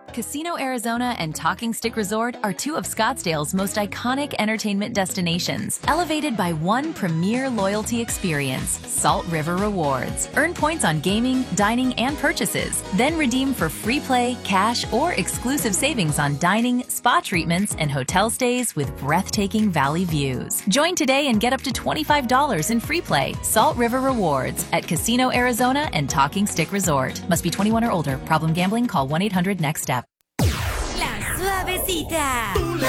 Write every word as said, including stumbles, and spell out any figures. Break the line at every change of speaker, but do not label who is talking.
Casino Arizona and Talking Stick Resort are two of Scottsdale's most iconic entertainment destinations, elevated by one premier loyalty experience, Salt River Rewards. Earn points on gaming, dining, and purchases, then redeem for free play, cash, or exclusive savings on dining, spa treatments, and hotel stays with breathtaking valley views. Join today and get up to twenty-five dollars in free play. Salt River Rewards at Casino Arizona and Talking Stick Resort. Must be twenty-one or older. Problem gambling? Call one eight hundred next step.
La Suavecita.